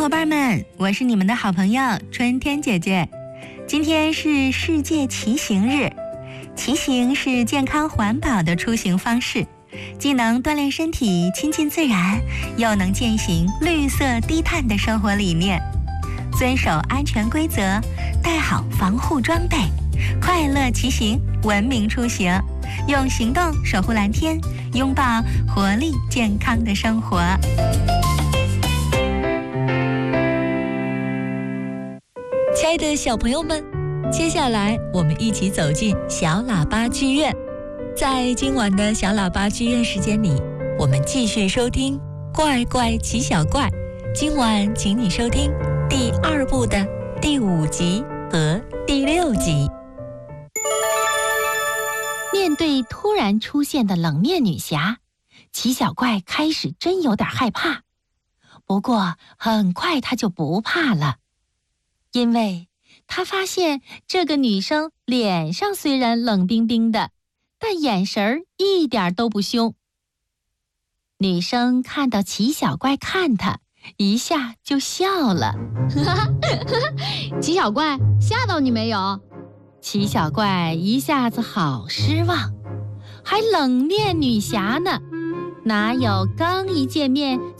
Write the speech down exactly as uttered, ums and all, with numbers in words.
伙伴们，我是你们的好朋友春天姐姐。今天是世界骑行日，骑行是健康环保的出行方式，既能锻炼身体、亲近自然，又能践行绿色低碳的生活理念。遵守安全规则，带好防护装备，快乐骑行，文明出行，用行动守护蓝天，拥抱活力健康的生活。 亲爱的小朋友们，接下来我们一起走进小喇叭剧院。在今晚的小喇叭剧院时间里，我们继续收听怪怪奇小怪。今晚请你收听第二部的第五集和第六集。 面对突然出现的冷面女侠，奇小怪开始真有点害怕。不过很快他就不怕了，因为他发现这个女生脸上虽然冷冰冰的，但眼神儿一点都不凶。女生看到奇小怪看她，一下就笑了。 奇小怪，吓到你没有？ 奇小怪一下子好失望，还冷面女侠呢，哪有刚一见面